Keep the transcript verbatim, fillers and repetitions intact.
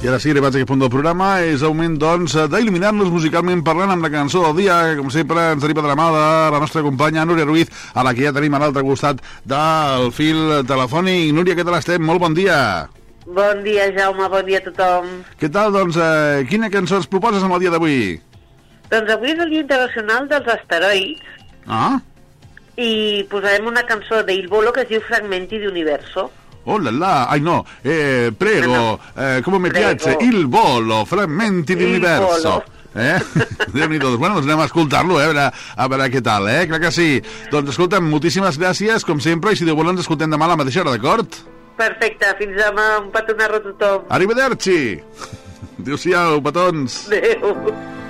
I ara sí, arribats a aquest punt del programa, és el moment, doncs, d'il·luminar-nos musicalment parlant amb la cançó del dia, que com sempre ens arriba de la mà de la nostra companya Núria Ruiz, a la que ja tenim a l'altre costat del fil telefònic. Núria, què tal estem? Molt bon dia. Bon dia, Jaume, bon dia a tothom. Què tal, doncs, eh, quina cançó ens proposes amb el dia d'avui? Doncs avui és el Dia Internacional dels Asteroids. Ah? I posarem una cançó de Il Bolo que es diu Fragmenti di Universo. Oh la la, ai no, eh, prego, no, no. Eh, come mi Prego. piace, Il Volo, Frammenti di Il Universo. Volo. Eh? Déu-n'hi-do. Bueno, doncs anem a escoltar-lo, eh? A veure, a veure què tal, eh? Clar que sí. Doncs escolta'm, moltíssimes gràcies, com sempre, i si Déu vol ens escoltem demà a la mateixa hora, d'acord? Perfecte, fins demà, un petonarro a tothom. Arrivederci! Adéu-siau, petons! Adéu.